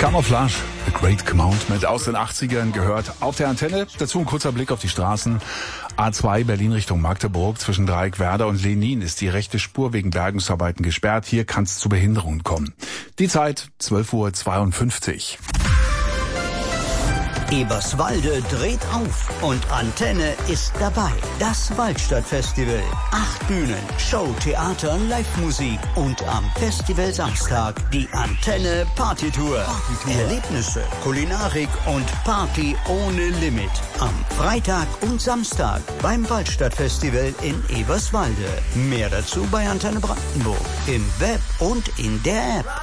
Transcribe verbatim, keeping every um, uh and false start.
Camouflage, The Great Commandment aus den achtzigern gehört auf der Antenne. Dazu ein kurzer Blick auf die Straßen. A zwei Berlin Richtung Magdeburg. Zwischen Dreieckwerder und Lenin ist die rechte Spur wegen Bergungsarbeiten gesperrt. Hier kann es zu Behinderungen kommen. Die Zeit zwölf Uhr zweiundfünfzig. Eberswalde dreht auf und Antenne ist dabei. Das Waldstadtfestival. Acht Bühnen, Show, Theater, Live-Musik und am Festival Samstag die Antenne Partytour. Partytour. Erlebnisse, Kulinarik und Party ohne Limit. Am Freitag und Samstag beim Waldstadtfestival in Eberswalde. Mehr dazu bei Antenne Brandenburg im Web und in der App.